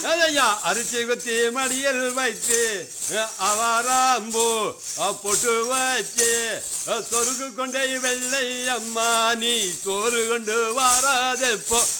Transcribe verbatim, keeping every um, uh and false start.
ஐயா அரிசி குத்தி மடியில் வைத்து அவராம்பூ பொட்டு வச்சு சொருகு கொண்டே வெள்ளை அம்மா நீ சோறு கொண்டு வாராதப்போ